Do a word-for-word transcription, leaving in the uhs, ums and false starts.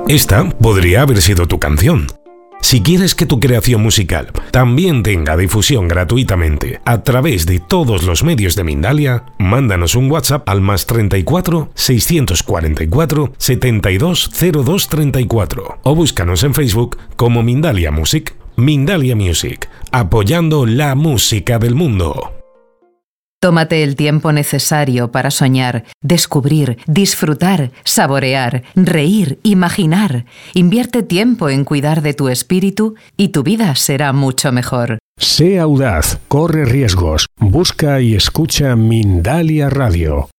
Esta podría haber sido tu canción. Si quieres que tu creación musical también tenga difusión gratuitamente a través de todos los medios de Mindalia, mándanos un WhatsApp al más treinta y cuatro, seiscientos cuarenta y cuatro, setenta y dos, cero dos treinta y cuatro o búscanos en Facebook como Mindalia Music. Mindalia Music, apoyando la música del mundo. Tómate el tiempo necesario para soñar, descubrir, disfrutar, saborear, reír, imaginar. Invierte tiempo en cuidar de tu espíritu y tu vida será mucho mejor. Sé audaz, corre riesgos, busca y escucha Mindalia Radio.